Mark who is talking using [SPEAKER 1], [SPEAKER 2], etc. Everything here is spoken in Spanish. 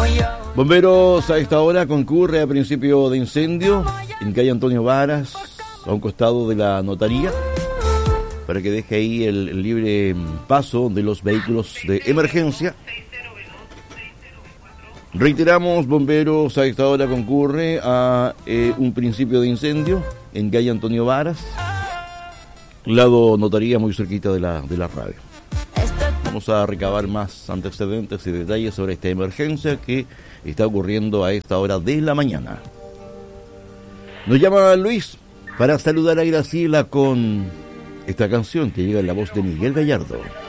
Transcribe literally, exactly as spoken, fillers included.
[SPEAKER 1] Bomberos a esta hora concurre a principio de incendio en calle Antonio Varas, a un costado de la notaría, para que deje ahí el, el libre paso de los vehículos de emergencia. Reiteramos, bomberos a esta hora concurre a eh, un principio de incendio en calle Antonio Varas, lado notaría, muy cerquita de la, de la radio. Vamos a recabar más antecedentes y detalles sobre esta emergencia que está ocurriendo a esta hora de la mañana. Nos llama Luis para saludar a Graciela con esta canción que llega en la voz de Miguel Gallardo.